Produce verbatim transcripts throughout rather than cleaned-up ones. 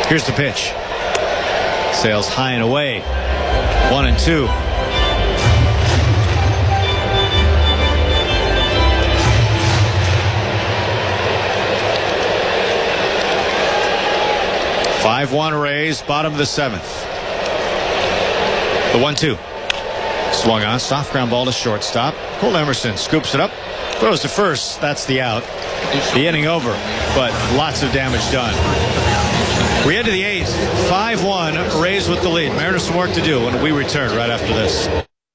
Here's the pitch. Sails high and away. One and two. five one Rays, bottom of the seventh. The one two. Swung on, soft ground ball to shortstop. Cole Emerson scoops it up, throws to first. That's the out. The inning over, but lots of damage done. We head to the eighth. five one, Rays with the lead. Mariners some work to do when we return right after this.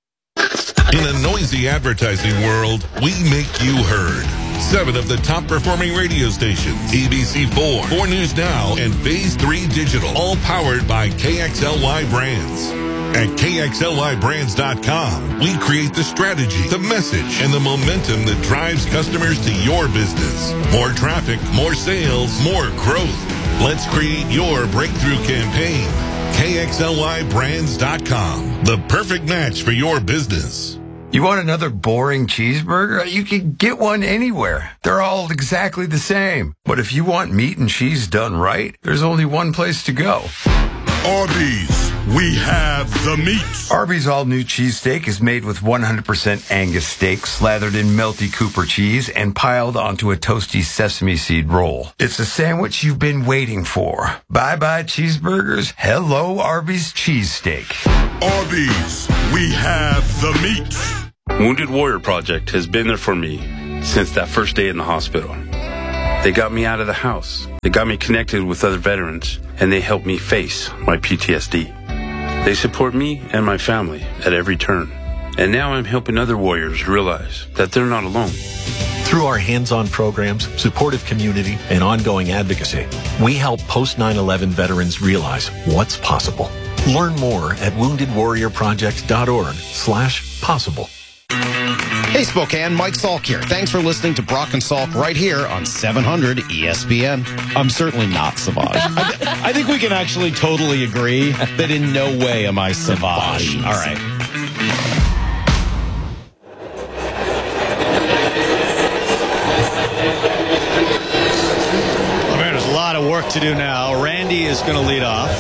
In a noisy advertising world, we make you heard. Seven of the top performing radio stations, A B C four, four News Now, and Phase three Digital, all powered by K X L Y Brands. At K X L Y brands dot com, we create the strategy, the message, and the momentum that drives customers to your business. More traffic, more sales, more growth. Let's create your breakthrough campaign. K X L Y brands dot com, the perfect match for your business. You want another boring cheeseburger? You can get one anywhere. They're all exactly the same. But if you want meat and cheese done right, there's only one place to go. Arby's. We have the meat. Arby's all-new cheesesteak is made with one hundred percent Angus steak, slathered in melty Cooper cheese, and piled onto a toasty sesame seed roll. It's a sandwich you've been waiting for. Bye-bye cheeseburgers. Hello, Arby's cheesesteak. Arby's. We have the meat. Wounded Warrior Project has been there for me since that first day in the hospital. They got me out of the house. They got me connected with other veterans, and they helped me face my P T S D. They support me and my family at every turn. And now I'm helping other warriors realize that they're not alone. Through our hands-on programs, supportive community, and ongoing advocacy, we help post nine eleven veterans realize what's possible. Learn more at wounded warrior project dot org slash possible. Hey Spokane, Mike Salk here. Thanks for listening to Brock and Salk right here on seven hundred E S P N. I'm certainly not Savage. I, th- I think we can actually totally agree that in no way am I Savage. All right. Well, man, there's a lot of work to do now. Randy is going to lead off.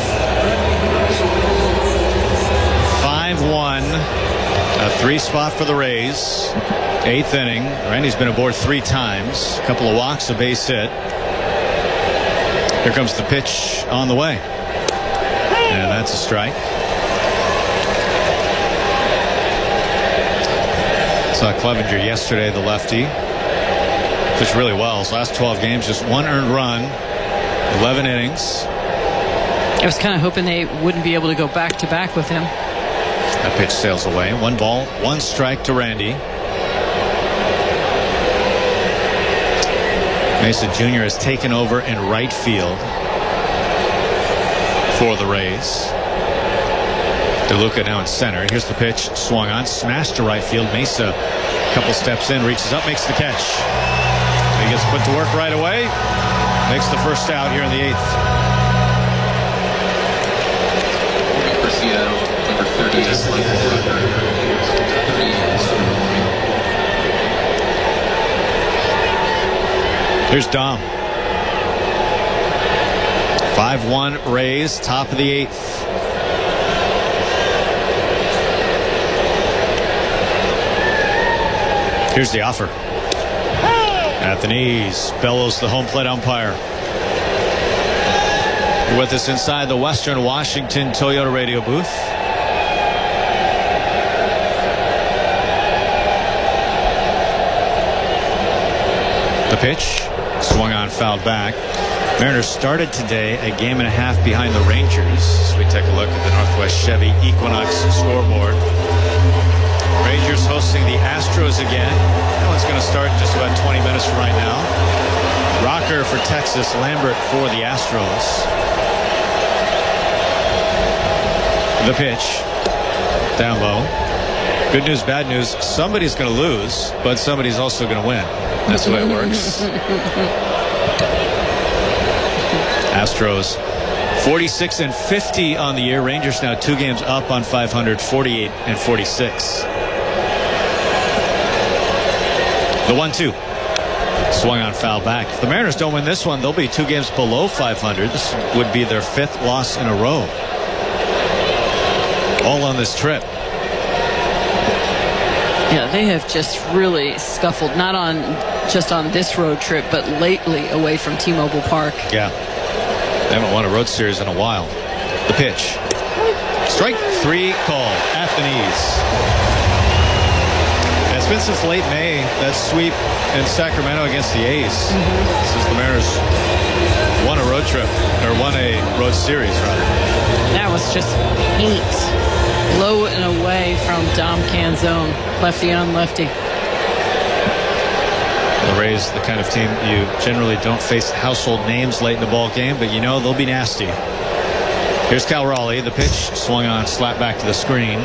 five one. A three spot for the Rays. Eighth inning. Randy's been aboard three times. A couple of walks, a base hit. Here comes the pitch on the way. And that's a strike. Saw Clevenger yesterday, the lefty. Pitched really well. His last twelve games, just one earned run. eleven innings. I was kind of hoping they wouldn't be able to go back to back with him. That pitch sails away. One ball, one strike to Randy. Mesa Junior has taken over in right field for the Rays. DeLuca now in center. Here's the pitch. Swung on. Smashed to right field. Mesa a couple steps in. Reaches up. Makes the catch. He gets put to work right away. Makes the first out here in the eighth. For Seattle, number thirty. Here's Dom. five one Rays, top of the eighth. Here's the offer. At the knees, bellows the home plate umpire. With us inside the Western Washington Toyota radio booth. The pitch. Swung on, fouled back. Mariners started today a game and a half behind the Rangers. As we take a look at the Northwest Chevy Equinox scoreboard. Rangers hosting the Astros again. That one's going to start in just about twenty minutes from right now. Rocker for Texas, Lambert for the Astros. The pitch. Down low. Good news, bad news. Somebody's going to lose, but somebody's also going to win. That's the way it works. Astros forty-six and fifty on the year. Rangers now two games up on five hundred, forty-eight and forty-six. The one two. Swung on, foul back. If the Mariners don't win this one, they'll be two games below five hundred. This would be their fifth loss in a row. All on this trip. Yeah, they have just really scuffled, not on just on this road trip, but lately away from T-Mobile Park. Yeah. They haven't won a road series in a while. The pitch. Strike three call at the knees. It's been since late May, that sweep in Sacramento against the A's. Mm-hmm. Since the Mariners won a road trip, or won a road series, rather. That was just heat. Low and away from Dom Canzone. Lefty on lefty. The Rays, the kind of team you generally don't face household names late in the ball game, but you know they'll be nasty. Here's Cal Raleigh. The pitch swung on, slapped back to the screen.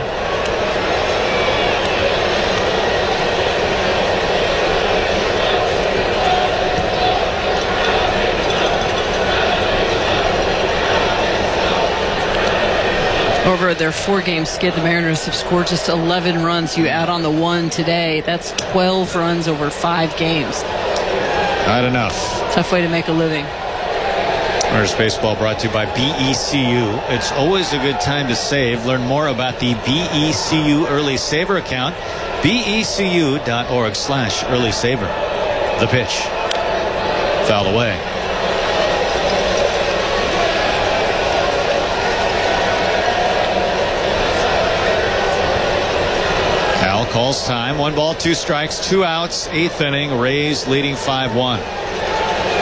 Over their four-game skid, the Mariners have scored just eleven runs. You add on the one today, that's twelve runs over five games. Not enough. Tough way to make a living. Mariners baseball brought to you by B E C U. It's always a good time to save. Learn more about the B E C U Early Saver account. B E C U dot org slash early saver. The pitch. Foul away. Cal calls time. One ball, two strikes, two outs. Eighth inning. Rays leading five one.